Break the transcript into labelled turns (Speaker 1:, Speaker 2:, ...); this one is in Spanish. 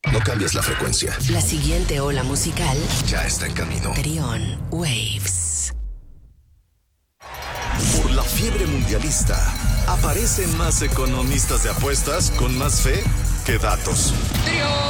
Speaker 1: No cambies la frecuencia.
Speaker 2: La siguiente ola musical
Speaker 1: Ya está en camino.
Speaker 2: Trión Waves.
Speaker 1: Por la fiebre mundialista, aparecen más economistas de apuestas con más fe que datos.
Speaker 3: Trión.